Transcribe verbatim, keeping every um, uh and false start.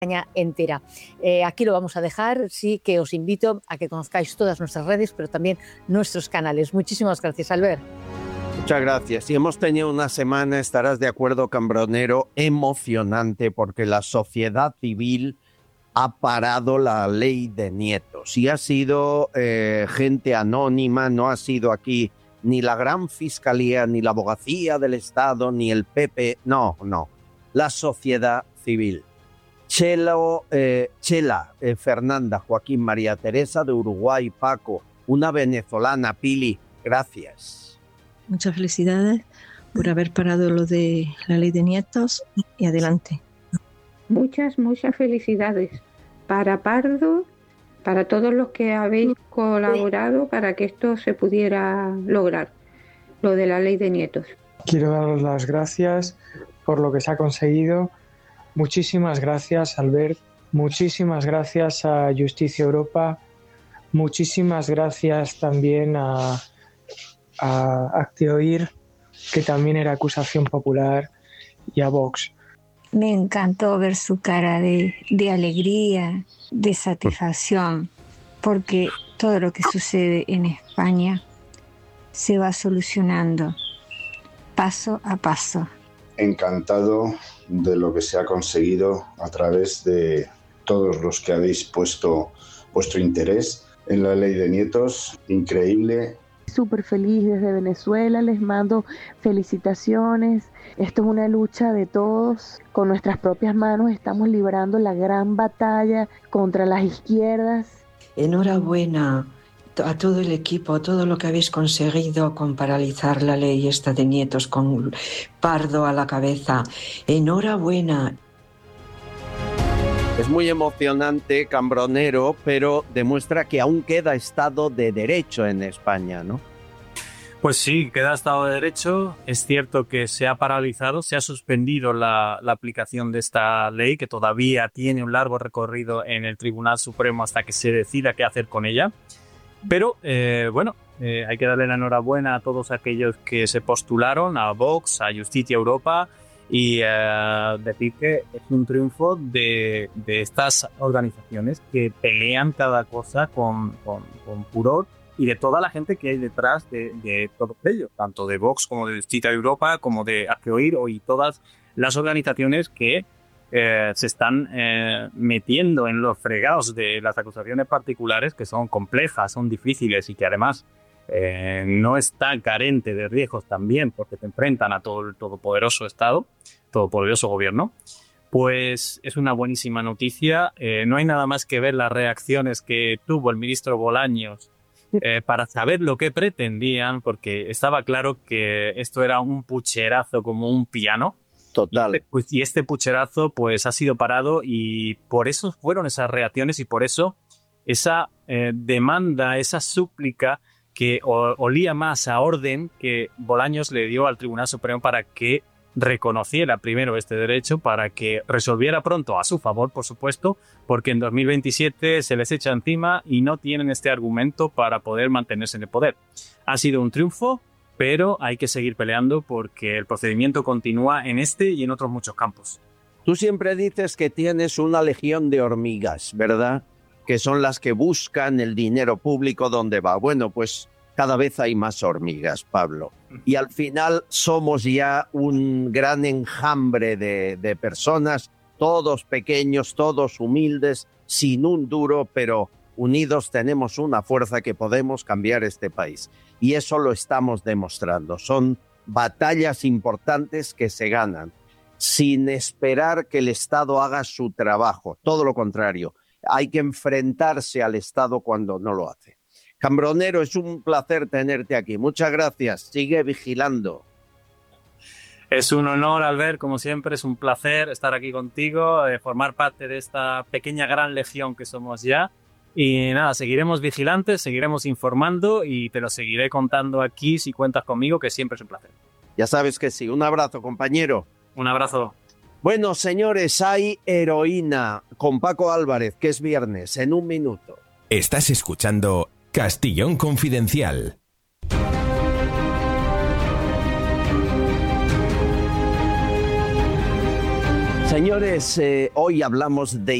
España entera. Eh, aquí lo vamos a dejar, sí que os invito a que conozcáis todas nuestras redes, pero también nuestros canales. Muchísimas gracias, Albert. Muchas gracias. Y hemos tenido una semana, estarás de acuerdo, Cambronero, emocionante, porque la sociedad civil ha parado la ley de nietos. Y ha sido eh, gente anónima, no ha sido aquí ni la gran fiscalía, ni la abogacía del Estado, ni el P P, no, no, la sociedad civil. Chelo, eh, Chela, eh, Fernanda, Joaquín, María Teresa de Uruguay, Paco, una venezolana, Pili, gracias. Muchas felicidades por haber parado lo de la ley de nietos y adelante. Muchas, muchas felicidades para Pardo, para todos los que habéis colaborado para que esto se pudiera lograr, lo de la ley de nietos. Quiero daros las gracias por lo que se ha conseguido. Muchísimas gracias, Albert. Muchísimas gracias a Justicia Europa. Muchísimas gracias también a, a Acteoir, que también era acusación popular, y a Vox. Me encantó ver su cara de, de alegría, de satisfacción, porque todo lo que sucede en España se va solucionando paso a paso. Encantado de lo que se ha conseguido a través de todos los que habéis puesto vuestro interés en la ley de nietos. Increíble. Súper feliz desde Venezuela, les mando felicitaciones. Esto es una lucha de todos. Con nuestras propias manos estamos librando la gran batalla contra las izquierdas. Enhorabuena a todo el equipo, a todo lo que habéis conseguido con paralizar la ley esta de nietos con Pardo a la cabeza. Enhorabuena. Es muy emocionante, Cambronero, pero demuestra que aún queda Estado de Derecho en España, ¿no? Pues sí, queda Estado de Derecho. Es cierto que se ha paralizado, se ha suspendido la, la aplicación de esta ley, que todavía tiene un largo recorrido en el Tribunal Supremo hasta que se decida qué hacer con ella. Pero, eh, bueno, eh, hay que darle la enhorabuena a todos aquellos que se postularon, a Vox, a Justicia Europa, y eh, decir que es un triunfo de, de estas organizaciones que pelean cada cosa con, con, con furor, y de toda la gente que hay detrás de, de todo ello, tanto de Vox como de Justicia Europa, como de Acteoir y todas las organizaciones que eh, se están eh, metiendo en los fregados de las acusaciones particulares, que son complejas, son difíciles y que además eh, no está carente de riesgos también, porque te enfrentan a todo el todopoderoso Estado, todopoderoso gobierno. Pues es una buenísima noticia. Eh, no hay nada más que ver las reacciones que tuvo el ministro Bolaños eh, para saber lo que pretendían, porque estaba claro que esto era un pucherazo como un piano. Total. Y este, pues, y este pucherazo pues ha sido parado, y por eso fueron esas reacciones y por eso esa eh, demanda, esa súplica que o, olía más a orden que Bolaños le dio al Tribunal Supremo para que reconociera primero este derecho, para que resolviera pronto a su favor, por supuesto, porque en dos mil veintisiete se les echa encima y no tienen este argumento para poder mantenerse en el poder. Ha sido un triunfo, pero hay que seguir peleando porque el procedimiento continúa en este y en otros muchos campos. Tú siempre dices que tienes una legión de hormigas, ¿verdad? Que son las que buscan el dinero público donde va. Bueno, pues cada vez hay más hormigas, Pablo. Y al final somos ya un gran enjambre de, de personas, todos pequeños, todos humildes, sin un duro, pero unidos tenemos una fuerza que podemos cambiar este país. Y eso lo estamos demostrando. Son batallas importantes que se ganan sin esperar que el Estado haga su trabajo. Todo lo contrario, hay que enfrentarse al Estado cuando no lo hace. Cambronero, es un placer tenerte aquí. Muchas gracias. Sigue vigilando. Es un honor, Albert, como siempre. Es un placer estar aquí contigo, eh, formar parte de esta pequeña gran legión que somos ya. Y nada, seguiremos vigilantes, seguiremos informando y te lo seguiré contando aquí si cuentas conmigo, que siempre es un placer. Ya sabes que sí. Un abrazo, compañero. Un abrazo. Bueno, señores, hay Heroína con Paco Álvarez, que es viernes, en un minuto. Estás escuchando Castellón Confidencial. Señores, eh, hoy hablamos de